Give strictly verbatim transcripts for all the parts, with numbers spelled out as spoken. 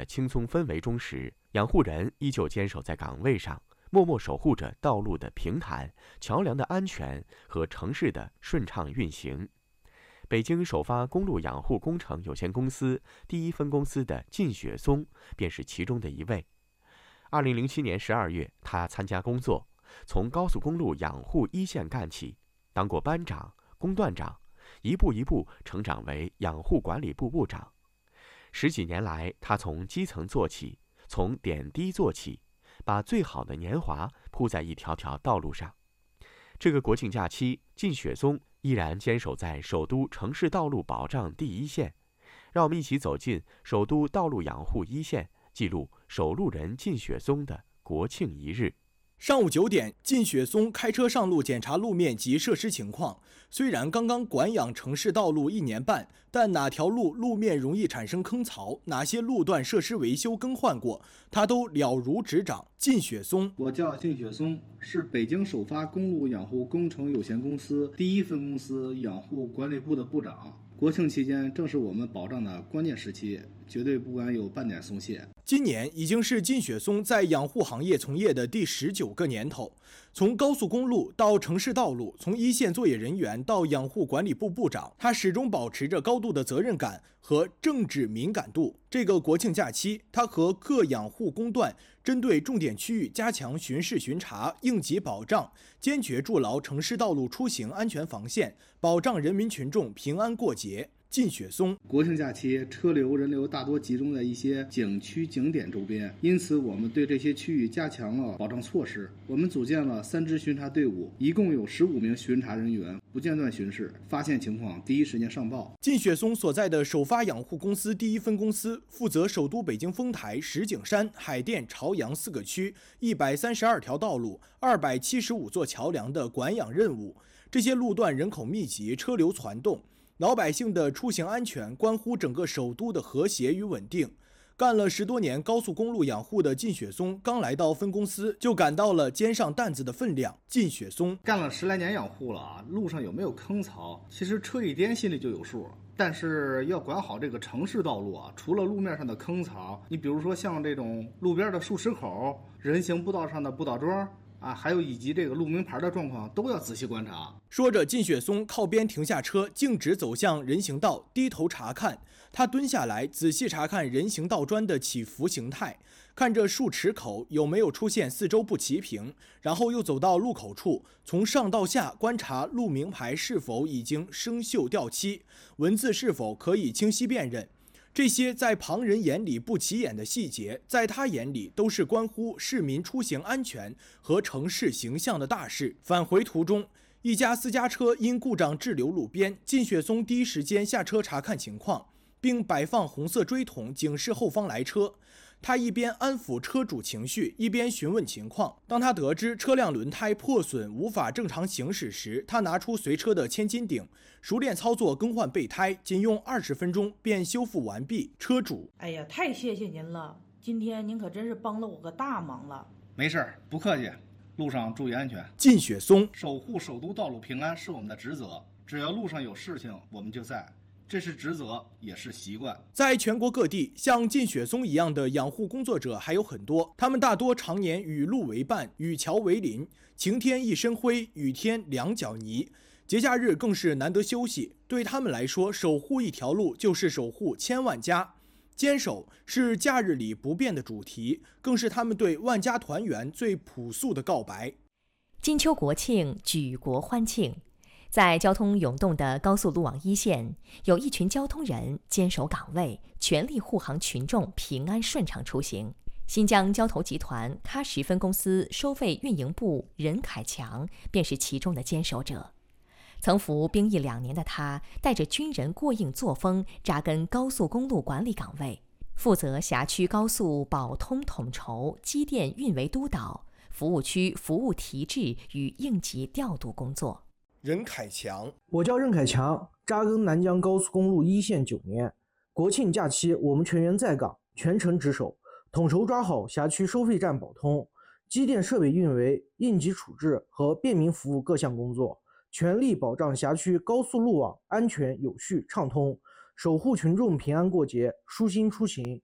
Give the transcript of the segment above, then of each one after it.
轻松氛围中时，养护人依旧坚守在岗位上，默默守护着道路的平坦、桥梁的安全和城市的顺畅运行。北京首发公路养护工程有限公司第一分公司的靳雪松便是其中的一位。二零零七年十二月，他参加工作，从高速公路养护一线干起，当过班长、工段长，一步一步成长为养护管理部部长。十几年来，他从基层做起，从点滴做起，把最好的年华铺在一条条道路上。这个国庆假期，靳雪松依然坚守在首都城市道路保障第一线。让我们一起走进首都道路养护一线，记录守路人靳雪松的国庆一日。 上午九点，靳雪松开车上路检查路面及设施情况。虽然刚刚管养城市道路一年半，但哪条路路面容易产生坑槽，哪些路段设施维修更换过，他都了如指掌。靳雪松， 我叫靳雪松，是北京首发公路养护工程有限公司第一分公司养护管理部的部长。国庆期间正是我们保障的关键时期，绝对不敢有半点松懈。 今年已经是靳雪松在养护行业从业的第十九个年头，从高速公路到城市道路，从一线作业人员到养护管理部部长，他始终保持着高度的责任感和政治敏感度。这个国庆假期，他和各养护工段针对重点区域加强巡视巡查、应急保障，坚决筑牢城市道路出行安全防线，保障人民群众平安过节。靳雪松， 国庆假期车流人流大多集中在一些景区景点周边，因此我们对这些区域加强了保障措施。我们组建了三支巡查队伍，一共有十五名巡查人员，不间断巡视，发现情况第一时间上报。 靳雪松所在的首发养护公司第一分公司负责首都北京丰台、石景山、海淀、朝阳四个区一百三十二条道路、二百七十五座桥梁的管养任务。这些路段人口密集，车流攒动，老百姓的出行安全关乎整个首都的和谐与稳定。干了十多年高速公路养护的靳雪松，刚来到分公司就感到了肩上担子的分量。靳雪松干了十来年养护了啊，路上有没有坑槽，其实车一颠心里就有数。但是要管好这个城市道路啊，除了路面上的坑槽，你比如说像这种路边的树石口、人行步道上的步道桩啊，还有以及这个路名牌的状况都要仔细观察。 说着，靳雪松靠边停下车，径直走向人行道，低头查看。他蹲下来，仔细查看人行道砖的起伏形态，看着树齿口有没有出现四周不齐平，然后又走到路口处，从上到下观察路名牌是否已经生锈掉漆，文字是否可以清晰辨认。这些在旁人眼里不起眼的细节，在他眼里都是关乎市民出行安全和城市形象的大事。返回途中，一家私家车因故障滞留路边，靳雪松第一时间下车查看情况，并摆放红色锥筒警示后方来车。他一边安抚车主情绪，一边询问情况。当他得知车辆轮胎破损无法正常行驶时，他拿出随车的千斤顶，熟练操作更换备胎，仅用二十分钟便修复完毕。车主， 哎呀，太谢谢您了，今天您可真是帮了我个大忙了。 没事，不客气，路上注意安全。 靳雪松， 守护首都道路平安是我们的职责，只要路上有事情，我们就在。这是职责，也是习惯。 在全国各地，像靳雪松一样的养护工作者还有很多，他们大多常年与路为伴，与桥为邻，晴天一身灰，雨天两脚泥，节假日更是难得休息。对他们来说，守护一条路就是守护千万家。坚守是假日里不变的主题，更是他们对万家团圆最朴素的告白。 金秋国庆，举国欢庆。在交通涌动的高速路网一线，有一群交通人坚守岗位，全力护航群众平安顺畅出行。新疆交投集团喀什分公司收费运营部任凯强便是其中的坚守者。曾服兵役两年的他，带着军人过硬作风，扎根高速公路管理岗位，负责辖区高速保通统筹、机电运维督导、服务区服务提质与应急调度工作。 任凯强， 我叫任凯强，扎根南疆高速公路一线九年。国庆假期，我们全员在岗，全程值守，统筹抓好辖区收费站保通、机电设备运维、应急处置和便民服务各项工作，全力保障辖区高速路网安全有序畅通，守护群众平安过节、舒心出行。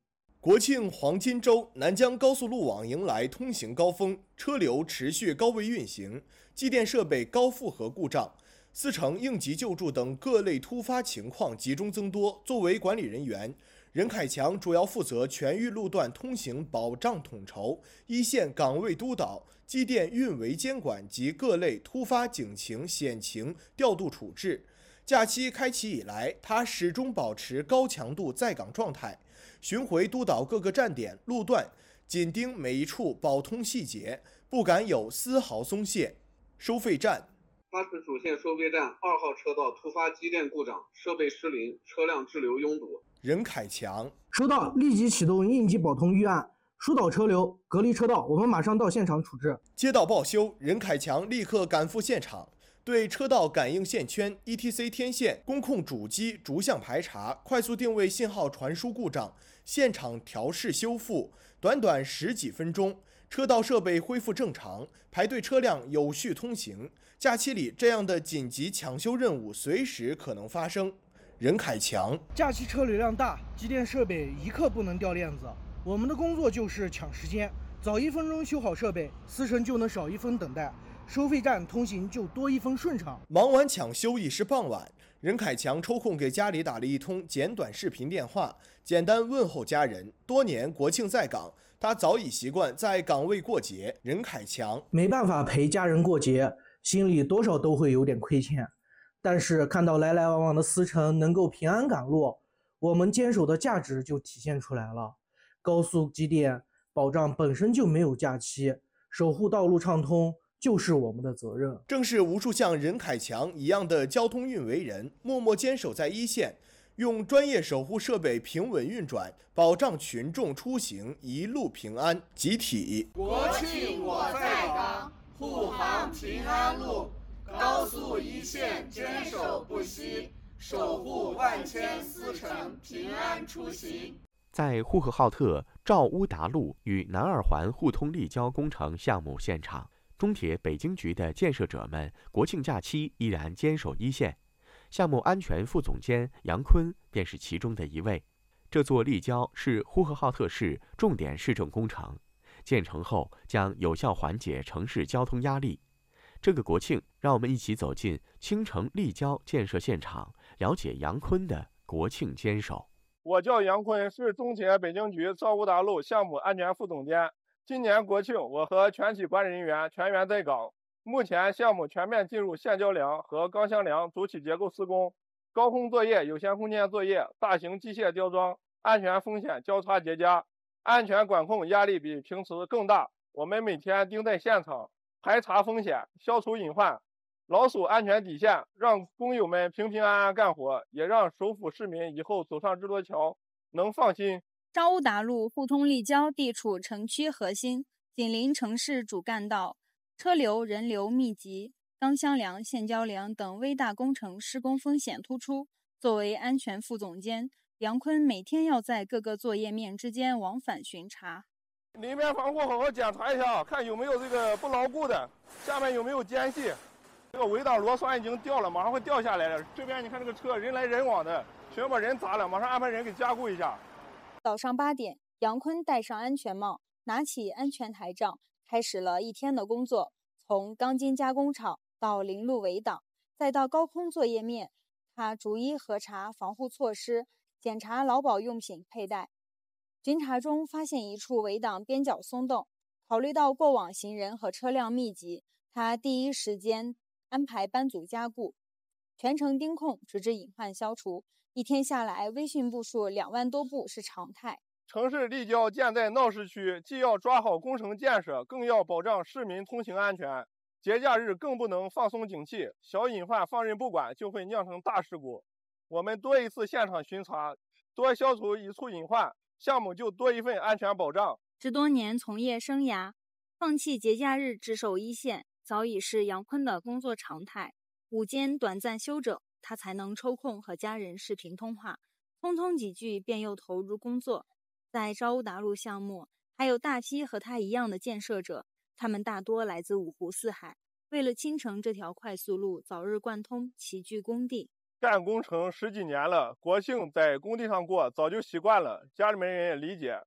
国庆黄金周，南疆高速路网迎来通行高峰，车流持续高位运行，机电设备高负荷故障、司乘应急救助等各类突发情况集中增多。作为管理人员，任凯强主要负责全域路段通行保障统筹、一线岗位督导、机电运维监管及各类突发警情险情调度处置。假期开启以来，他始终保持高强度在岗状态，巡回督导各个站点路段，紧盯每一处保通细节，不敢有丝毫松懈。收费站， 巴士主线收费站二号车道突发机电故障，设备失灵，车辆滞留拥堵。 任凯强， 收到，立即启动应急保通预案，疏导车流，隔离车道，我们马上到现场处置。 接到报修，任凯强立刻赶赴现场，对车道感应线圈、E T C 天线、工控主机逐项排查，快速定位信号传输故障，现场调试修复，短短十几分钟，车道设备恢复正常，排队车辆有序通行。假期里这样的紧急抢修任务随时可能发生。任凯强， 假期车流量大，机电设备一刻不能掉链子，我们的工作就是抢时间，早一分钟修好设备，司乘就能少一分等待，收费站通行就多一分顺畅。 忙完抢修已是傍晚，任凯强抽空给家里打了一通简短视频电话，简单问候家人。多年国庆在岗，他早已习惯在岗位过节。任凯强， 没办法陪家人过节，心里多少都会有点亏欠，但是看到来来往往的司乘能够平安赶路，我们坚守的价值就体现出来了。高速机电保障本身就没有假期，守护道路畅通就是我们的责任。 正是无数像任凯强一样的交通运维人，默默坚守在一线，用专业守护设备平稳运转，保障群众出行一路平安。集体， 国庆我在岗，护航平安路，高速一线坚守不息，守护万千司乘平安出行。 在呼和浩特赵乌达路与南二环互通立交工程项目现场，中铁北京局的建设者们国庆假期依然坚守一线。项目安全副总监杨坤便是其中的一位。这座立交是呼和浩特市重点市政工程，建成后将有效缓解城市交通压力。这个国庆，让我们一起走进青城立交建设现场，了解杨坤的国庆坚守。 我叫杨坤，是中铁北京局赵乌达路项目安全副总监。今年国庆，我和全体管理人员全员在岗。目前项目全面进入线交梁和钢箱梁主体结构施工，高空作业、有限空间作业、大型机械吊装，安全风险交叉叠加，安全管控压力比平时更大。我们每天盯在现场，排查风险，消除隐患，牢守安全底线，让工友们平平安安干活，也让首府市民以后走上这座桥能放心。 赵乌达路互通立交地处城区核心，紧邻城市主干道，车流人流密集，钢箱梁、线交梁等微大工程施工风险突出。作为安全副总监，杨坤每天要在各个作业面之间往返巡查。 里面防护好好检查一下，看有没有这个不牢固的，下面有没有间隙。这个围挡螺栓已经掉了，马上会掉下来了。这边你看这个车人来人往的，全把人砸了，马上安排人给加固一下。 早上八点，杨坤戴上安全帽，拿起安全台杖，开始了一天的工作。从钢筋加工厂到临路围挡，再到高空作业面，他逐一核查防护措施，检查劳保用品佩戴。巡查中发现一处围挡边角松动，考虑到过往行人和车辆密集，他第一时间安排班组加固，全程盯控，直至隐患消除。一天下来，微信步数两万多步是常态。 城市立交建在闹市区，既要抓好工程建设，更要保障市民通行安全。节假日更不能放松警惕，小隐患放任不管，就会酿成大事故。我们多一次现场巡查，多消除一处隐患，项目就多一份安全保障。 十多年从业生涯，放弃节假日只守一线，早已是杨坤的工作常态。午间短暂休整，他才能抽空和家人视频通话，匆匆几句便又投入工作。在赵乌达路项目，还有大批和他一样的建设者，他们大多来自五湖四海，为了青城这条快速路早日贯通，齐聚工地。 干工程十几年了，国庆在工地上过早就习惯了，家里面人也理解。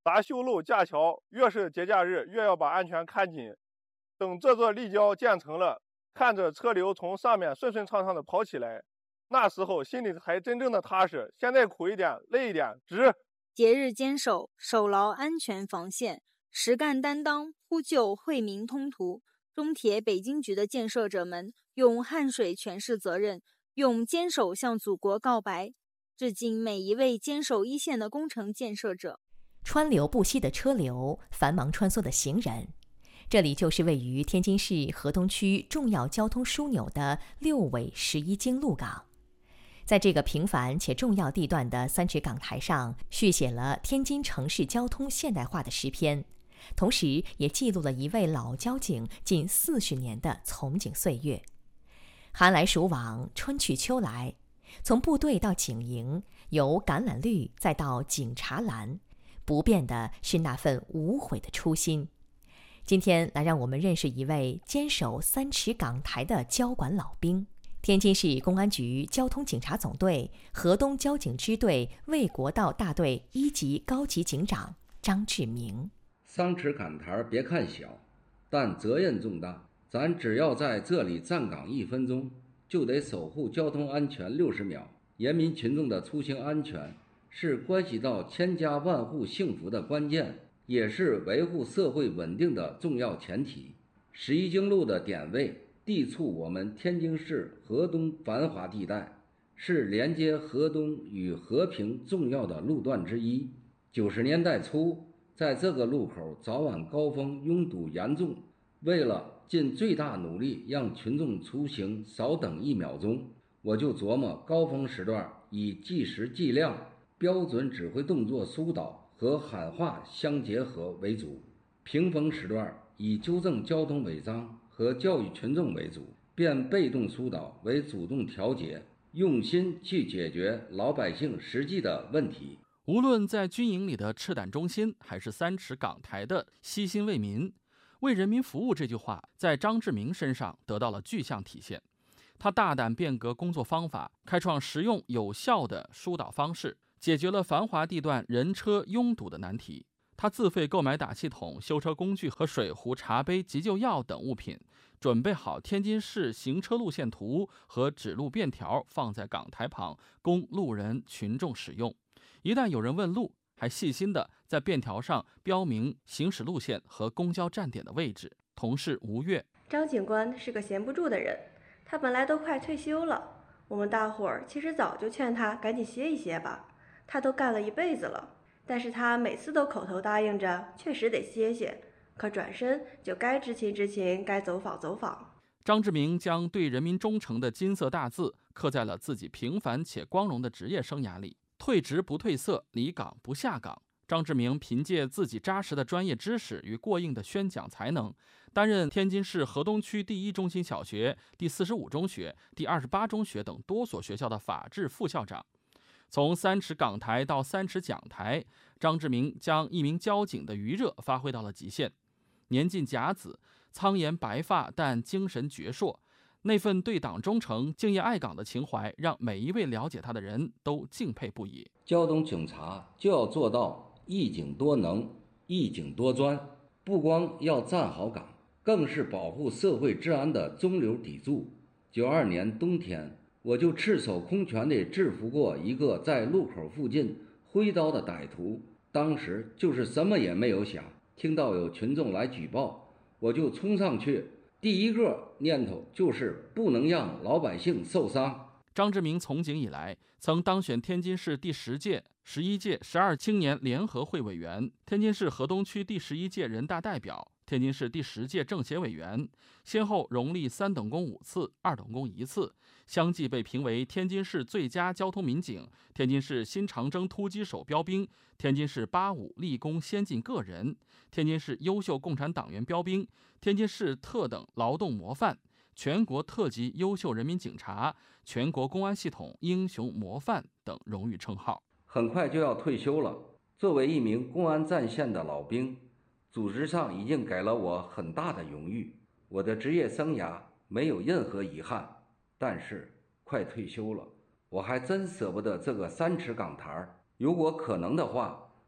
咋修路架桥，越是节假日越要把安全看紧。等这座立交建成了，看着车流从上面顺顺畅畅的跑起来，那时候心里才真正的踏实。现在苦一点累一点值。 节日坚守，守牢安全防线，实干担当，铺就惠民通途。中铁北京局的建设者们用汗水诠释责任，用坚守向祖国告白，致敬每一位坚守一线的工程建设者。 川流不息的车流，繁忙穿梭的行人，这里就是位于天津市河东区重要交通枢纽的六纬十一经路港。在这个平凡且重要地段的三尺港台上，续写了天津城市交通现代化的诗篇，同时也记录了一位老交警近四十年的从警岁月。寒来暑往，春去秋来，从部队到警营，由橄榄绿再到警察蓝，不变的是那份无悔的初心。今天来让我们认识一位坚守三尺港台的交管老兵，天津市公安局交通警察总队河东交警支队卫国道大队一级高级警长张志明。 三尺港台别看小，但责任重大。咱只要在这里站岗一分钟，就得守护交通安全六十秒。人民群众的出行安全是关系到千家万户幸福的关键，也是维护社会稳定的重要前提。十一经路的点位地处我们天津市河东繁华地带，是连接河东与和平重要的路段之一。九十年代初，在这个路口早晚高峰拥堵严重，为了尽最大努力让群众出行少等一秒钟，我就琢磨高峰时段以计时计量、标准指挥动作疏导和喊话相结合为主，平峰时段以纠正交通违章和教育群众为主，变被动疏导为主动调节，用心去解决老百姓实际的问题。 无论在军营里的赤胆忠心，还是三尺港台的悉心为民、为人民服务，这句话在张志明身上得到了具象体现。他大胆变革工作方法，开创实用有效的疏导方式，解决了繁华地段人车拥堵的难题。他自费购买打气筒、修车工具和水壶、茶杯、急救药等物品，准备好天津市行车路线图和指路便条，放在港台旁，供路人群众使用。一旦有人问路，还细心地在便条上标明行驶路线和公交站点的位置。同事吴越： 张警官是个闲不住的人，他本来都快退休了，我们大伙儿其实早就劝他赶紧歇一歇吧，他都干了一辈子了。但是他每次都口头答应着确实得歇歇，可转身就该知情知情，该走访走访。 张志明将对人民忠诚的金色大字刻在了自己平凡且光荣的职业生涯里。退职不褪色，离岗不下岗。张志明凭借自己扎实的专业知识与过硬的宣讲才能，担任天津市河东区第一中心小学、第四十五中学、第二十八中学等多所学校的法制副校长。从三尺港台到三尺讲台，张志明将一名交警的余热发挥到了极限。年近甲子，苍颜白发，但精神矍铄。那份对党忠诚、敬业爱岗的情怀，让每一位了解他的人都敬佩不已。 交通警察就要做到一警多能、一警多专，不光要站好岗，更是保护社会治安的中流砥柱。九二年冬天，我就赤手空拳地制服过一个在路口附近挥刀的歹徒。当时就是什么也没有想，听到有群众来举报，我就冲上去。第一个念头就是不能让老百姓受伤。 张志明从警以来，曾当选天津市第十届、十一届十二青年联合会委员，天津市河东区第十一届人大代表，天津市第十届政协委员，先后荣立三等功五次、二等功一次，相继被评为天津市最佳交通民警、天津市新长征突击手标兵、天津市八五立功先进个人、天津市优秀共产党员标兵、天津市特等劳动模范、全国特级优秀人民警察、全国公安系统英雄模范等荣誉称号。 很快就要退休了，作为一名公安战线的老兵，组织上已经给了我很大的荣誉，我的职业生涯没有任何遗憾。但是快退休了，我还真舍不得这个三尺港台，如果可能的话，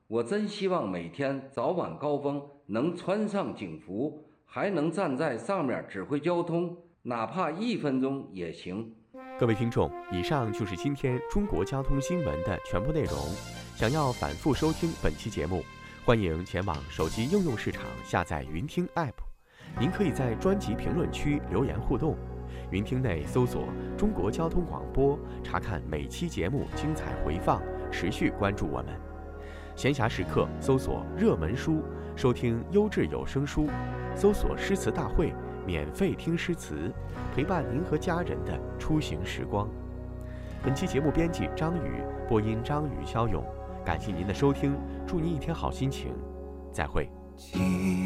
我真希望每天早晚高峰能穿上警服，还能站在上面指挥交通，哪怕一分钟也行。 各位听众，以上就是今天中国交通新闻的全部内容。想要反复收听本期节目，欢迎前往手机应用市场下载云听 App。您可以在专辑评论区留言互动，云听内搜索中国交通广播，查看每期节目精彩回放，持续关注我们。闲暇时刻搜索热门书，收听优质有声书，搜索诗词大会，免费听诗词，陪伴您和家人的出行时光。本期节目编辑张宇，播音张宇、肖勇，感谢您的收听，祝您一天好心情，再会。